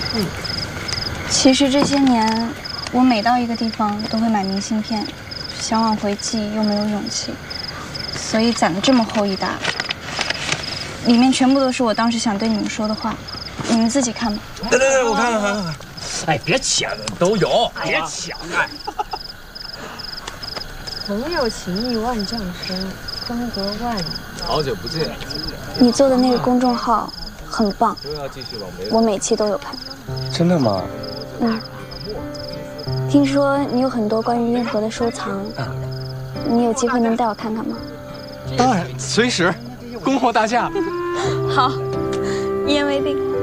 其实这些年，我每到一个地方都会买明信片，想往回寄又没有勇气，所以攒了这么厚一沓，里面全部都是我当时想对你们说的话，你们自己看吧。 来，我看看。 哎，别抢， 都有， 别抢哎！ 朋友情谊万丈深，功德万里。 好久不见。 你做的那个公众号很棒， 都要继续往北。 我每期都有看。 真的吗？ 听说你有很多关于运河的收藏，你有机会能带我看看吗？ 当然，随时，恭候大驾。 好，一言为定。